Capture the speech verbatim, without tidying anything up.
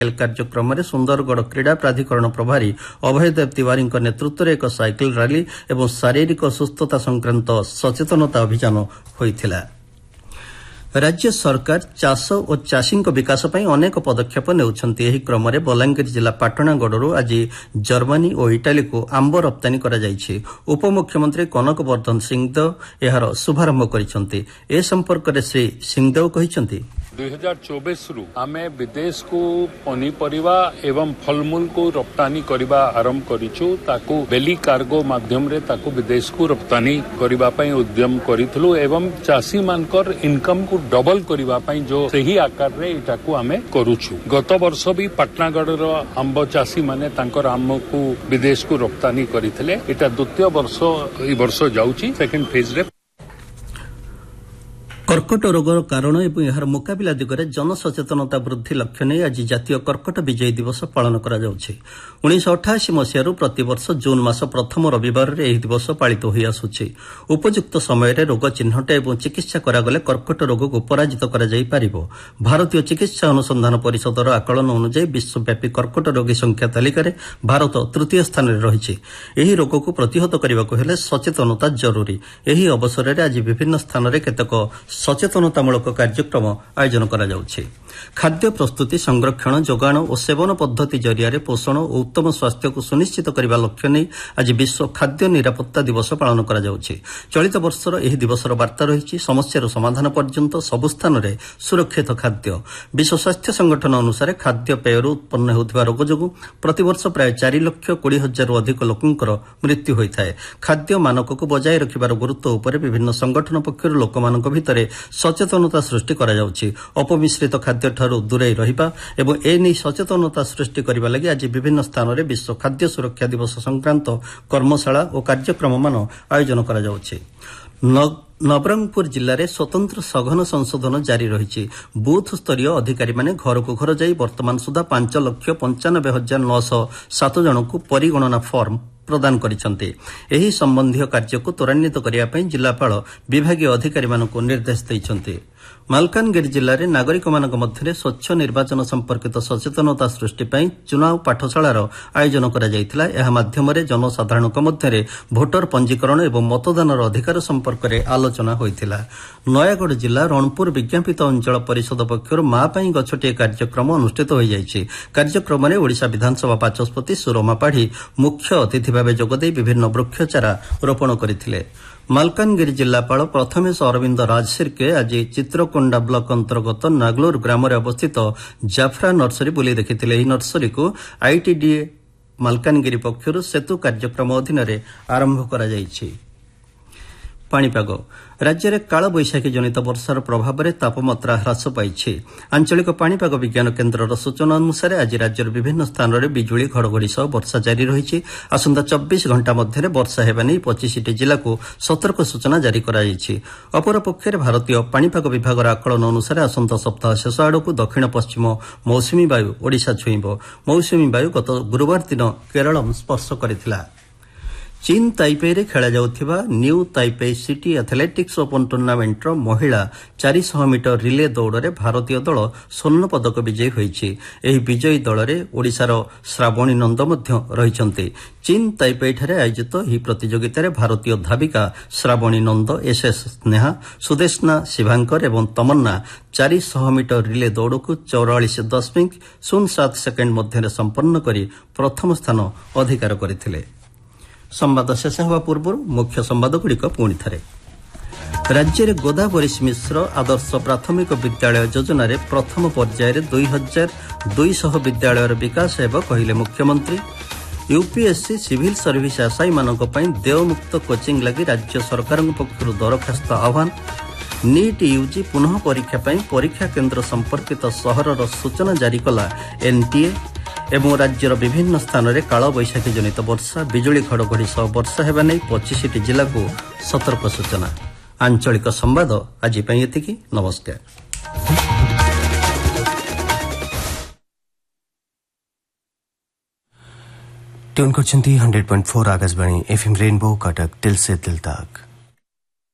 କାର୍ଯ୍ୟକ୍ରମ में सुंदरगढ़ क्रीड़ा प्राधिकरण प्रभारी अभयदेव तिवारी नेतृत्व में एक साइकिल रैली और शारीरिक सुस्थता संक्रांत सचेतनता अभियान होता। राज्य सरकार चाष और चाषी विकास पर अनेक पदक्षेप नेउछन्ति। एही क्रम में बलांगीर जिला पाटणागढ़ आज जर्मनी और इटाली को आंब रप्तानी करा जायछि। उपमुख्यमंत्री कनक वर्धन सिंहदेव यार शुभारंभ करिसन्ति। ए संपर्क में श्री सिंहदेव कहिसन्ति दुई हजार चौबीस रु आमे विदेश को पनीपरिबा एवं फलमूल को रप्तानी करिबा आरंभ करिछु। ताकू बेली कार्गो माध्यम रे ताकू विदेश को रप्तानी करिबा पई उद्यम करिथलु एवं चाषी मानकर इनकम को डबल करिबा पई जो सही आकार रे इटाकू आमे करूछु। गत वर्ष भी पाटनागढ़ रो आंब चाषी माने तांकर आंब को विदेश को रप्तानी करिथिले। एटा द्वितीय वर्ष ई वर्ष जाउची सेकंड फेज रे। कर्कट रोगर कारण और यार मुकाबिला दिगरे जनसचेतनता वृद्धि लक्ष्य नहीं आज जातीय कर्कट विजय दिवस पालन करा जाउछि। उन्नीस अठाशी मसीह प्रतिवर्ष जून मास प्रथम रविवार में यह दिवस पालित हो आसुछि। उपयुक्त समय रोग चिन्हट और चिकित्सा करागले कर्कट रोग को पराजित करा जाई पारिबो। भारतीय चिकित्सा अनुसंधान परिषदर आकलन अनुसार विश्वव्यापी कर्कट रोगी संख्या तालिका रे भारत तृतीय स्थान में रही। यह रोग को प्रतिहत करने को हेले सचेतनता जरूरी। यही अवसर में आज विभिन्न स्थान में केतक सचेतनतामूलक कार्यक्रम आयोजन करा जाउछि। खाद्य प्रस्तुति संरक्षण जोगाण और सेवन पद्धति जरिया पोषण और उत्तम स्वास्थ्य को सुनिश्चित करने लक्ष्य नहीं आज विश्व खाद्य निरापत्ता दिवस पालन करा जाउछि। चलित वर्षर एही दिवसर वार्ता रही समस्यार समाधान पर्यंत सबु स्थान में सुरक्षित खाद्य। विश्व स्वास्थ्य संगठन अनुसार खाद्य पेयर उत्पन्न होउथिबा रोग जोगु प्रतिवर्ष प्राय चार लक्ष कोड़ी हजार अधिक लोकंकर मृत्यु होता है। खाद्य मानक को बजाय रखिबार गुरुत्व उपर विभिन्न संगठन पक्षर लोकमानक भितर सचेतनता सृष्टि करा जाउछि। अपमिश्रित खाद्य ठारू दूरे रहिबा एवं ए नै सचेतनता सृष्टि करबा लागि आज विभिन्न स्थान रे विश्व खाद्य सुरक्षा दिवस संक्रांत कर्मशाला और कार्यक्रम मान आयोजन करा जाउछि। नवरंगपुर जिले में स्वतंत्र सघन संशोधन जारी रही। बूथ स्तरीय अधिकारी माने घर को घर जाई वर्तमान सुधा पांच लक्ष पंचानबे हजार नौश सात जन को परिगणना फॉर्म प्रदान करिसन्ते। एही संबंधी कार्य को त्वरान्वित करिया पई जिलापाल विभागीय अधिकारी मानक निर्देश दैछन्ते। मालकानगिरी जिले में नागरिक मानक मध्य स्वच्छ निर्वाचन संपर्कित सचेतनता सृष्टि पई चुनाव पाठशालार आयोजन करा जायतिला। एहा माध्यमरे जनसाधारणक मध्य भोटर पंजीकरण एवं मतदानर अधिकार संपर्क में आलोचना होइतिला। नयागढ़ जिला रणपुर विज्ञापित अंचल परिषद पक्षर माँ पई गछटिए कार्यक्रम अनुष्ठित हो जायछि। कार्यक्रम में ओडिशा विधानसभा बाचस्पति सुरमा पाढ़ी मुख्य अतिथि भाव जोगदे विभिन्न वृक्षचारा रोपण करथिले। मालकानगिरी जिलापाल प्रथमेश अरविंद राजसिरके आज चित्रकोंडा ब्लॉक अंतर्गत नागलोर ग्राम में अवस्थित जाफरा नर्सरी बुली देखिथिले। एही नर्सरी को आईटीडीए मालकानगिरी पक्षर सेतु कार्यक्रम अधीन आरंभ करा जायछि। पाणीपाग राज्य में काल बैशाखी जनित वर्षार प्रभाव में तापमात्रा ह्रास पाई। आंचलिक पाणीपाग विज्ञान केन्द्र सूचना अनुसार आज राज्यर विभिन्न स्थान में बिजुली घड़घड़ी सह वर्षा जारी रही। आसंता चौबीस घंटा मध्य वर्षा हेबा नहीं पच्चीस टी जिला को सतर्क सूचना जारी कराଯାଇଛି। अपरपक्षे भारतीय पाणीपाग विभाग आकलन अनुसार आसंता सप्ताह शेष आड़क दक्षिण पश्चिम मौसुमी वायु ओडिशा छुईब। मौसुमी वायु गत गुरुवार दिन केरल स्पर्श करथिला। चीन ताइपे रे खेला जाउथिबा new Taipei city athletics open tournament रो महिला चार सौ मीटर रिले दौड़ रे भारतीय दल स्वर्ण पदक विजयी होईछि। एही विजयी दल रे ओडिशार श्रावणी नंद मध्य रहिसन्ते। चीन ताइपे ठारे आयोजित एही प्रतियोगिता रे भारतीय धाविका श्रावणी नंद, एसएस स्नेहा, सुदेशना शिवांकर एवं तमन्ना चार सौ मीटर रिले दौड़ को चौरालीस दशमिक शून्य सात सेकेंड मध्य संपन्न करी प्रथम स्थान अधिकार करथिले। संवाद शेष होगा पूर्व मुख्य संवादगुड़िक पुणी थे। राज्य में गोदावरी मिश्र आदर्श प्राथमिक विद्यालय योजना रे प्रथम पर्यायर दुई हजार दुईश विद्यालय विकास हेब कहले मुख्यमंत्री। यूपीएससी सिविल सर्विस आशायी मानक पई देयमुक्त कोचिंग लगी राज्य सरकार पक्षर दरखास्त आह्वान। नीट यूजी पुनः परीक्षा पई परीक्षा केन्द्र संपर्कित सहरर सूचना जारी कला एनटीए। एवं राज्यर विभिन्न स्थान में काल बैशाखी जनित वर्षा बिजुली घड़घड़ी सह वर्षा हेबा नहीं पच्चीस टी जिला को सतर्क सूचना। आंचलिक संवाद आज एतिकी। नमस्कार। Tune करछंती hundred point four Akashvani FM rainbow Cuttack दिल से दिल तक।